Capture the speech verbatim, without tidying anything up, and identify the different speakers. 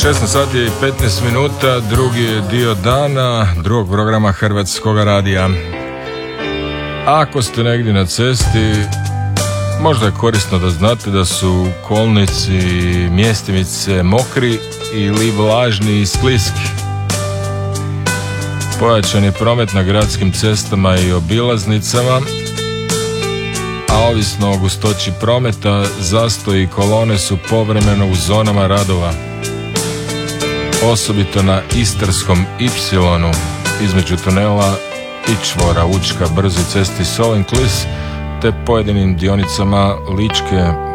Speaker 1: šesnaest sati i petnaest minuta, drugi je dio dana drugog programa Hrvatskog radija. Ako ste negdje na cesti, možda je korisno da znate da su kolnici, mjestimice mokri ili vlažni i skliski. Pojačan je promet na gradskim cestama i obilaznicama, a ovisno o gustoći prometa, zastoji i kolone su povremeno u zonama radova. Osobito na Istarskom Ipsilonu između tunela i čvora Učka, brzi cesti Solin-Klis, te pojedinim dionicama Ličke